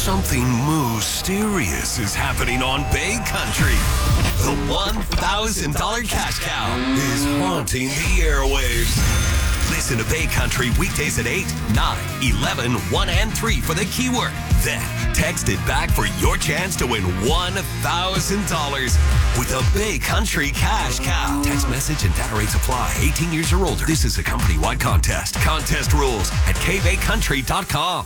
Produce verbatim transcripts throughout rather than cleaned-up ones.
Something mysterious is happening on Bay Country. The one thousand dollars cash cow is haunting the airwaves. Listen to Bay Country weekdays at eight, nine, eleven, one, and three for the keyword. Then text it back for your chance to win one thousand dollars with a Bay Country cash cow. Text message and data rates apply. eighteen years or older. This is a company-wide contest. Contest rules at k bay country dot com.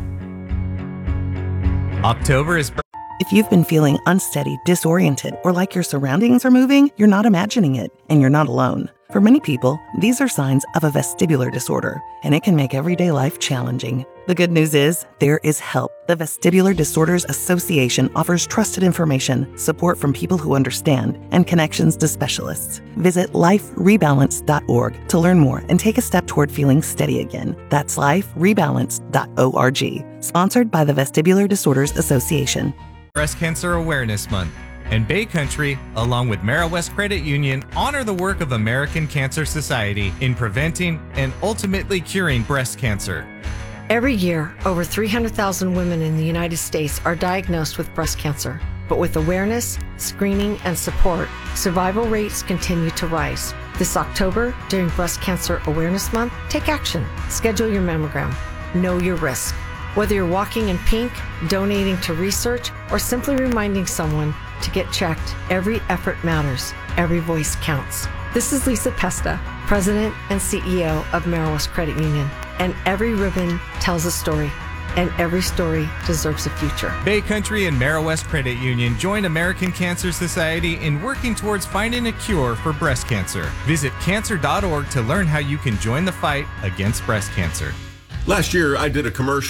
October is... If you've been feeling unsteady, disoriented, or like your surroundings are moving, you're not imagining it, and you're not alone. For many people, these are signs of a vestibular disorder, and it can make everyday life challenging. The good news is, there is help. The Vestibular Disorders Association offers trusted information, support from people who understand, and connections to specialists. Visit life rebalance dot org to learn more and take a step toward feeling steady again. That's life rebalance dot org. Sponsored by the Vestibular Disorders Association. Breast Cancer Awareness Month, and Bay Country, along with MaraWest Credit Union, honor the work of American Cancer Society in preventing and ultimately curing breast cancer. Every year, over three hundred thousand women in the United States are diagnosed with breast cancer. But with awareness, screening, and support, survival rates continue to rise. This October, during Breast Cancer Awareness Month, take action. Schedule your mammogram. Know your risk. Whether you're walking in pink, donating to research, or simply reminding someone to get checked, every effort matters. Every voice counts. This is Lisa Pesta, President and C E O of MaraWest Credit Union. And every ribbon tells a story, and every story deserves a future. Bay Country and MaraWest Credit Union join American Cancer Society in working towards finding a cure for breast cancer. Visit cancer dot org to learn how you can join the fight against breast cancer. Last year, I did a commercial